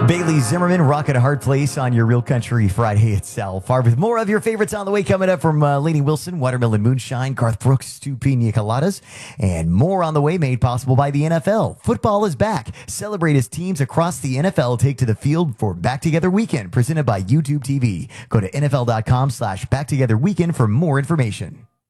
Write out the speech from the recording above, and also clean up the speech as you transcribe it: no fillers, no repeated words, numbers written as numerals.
Bailey Zimmerman rocking a hard place on your Real Country Friday itself. With more of your favorites on the way coming up from Lainey Wilson, Watermelon Moonshine, Garth Brooks, two Pina Coladas, and more on the way made possible by the NFL. Football is back. Celebrate as teams across the NFL take to the field for Back Together Weekend, presented by YouTube TV. Go to NFL.com/Back Together Weekend for more information.